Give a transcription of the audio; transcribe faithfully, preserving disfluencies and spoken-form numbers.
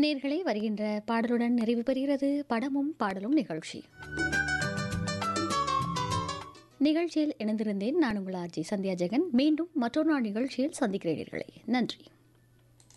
நேர்களை வருகின்ற பாடலுடன் நிறைவு பெறுகிறது படமும் பாடலும் நிகழ்ச்சி. நிகழ்ச்சியில் இணைந்திருந்தேன் நான் உங்கள் ஆர்ஜி சந்தியா ஜெகன். மீண்டும் மற்றொரு நாள் நிகழ்ச்சியில் சந்திக்கிறீர்களே. நன்றி.